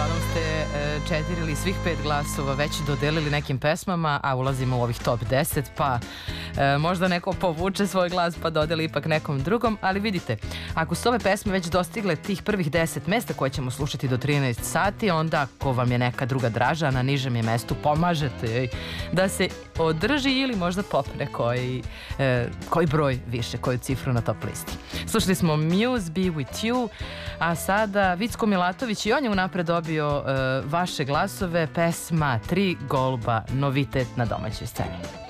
uglavnom ste 4 ili svih 5 glasova već dodelili nekim pesmama, a ulazimo u ovih top 10, pa možda neko povuče svoj glas pa dodeli ipak nekom drugom, ali vidite, ako su ove pesme već dostigle tih prvih 10 mesta koje ćemo slušati do 13 sati, onda ako vam je neka druga draža na nižem je mestu, pomažete joj da se održi ili možda popne koji broj više, koju cifru na top listi. Slušali smo Muse, Be With You, a sada Vicko Milatović, i on je unapred dobio vaše glasove, pesma Tri goluba, novitet na domaćoj sceni.